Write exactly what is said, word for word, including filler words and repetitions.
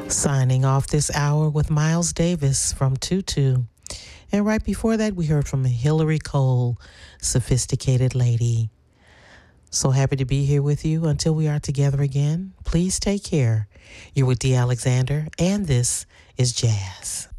Signing off this hour with Miles Davis from Tutu. And right before that, we heard from Hillary Cole, Sophisticated Lady. So happy to be here with you. Until we are together again, please take care. You're with Dee Alexander, and this is Jazz.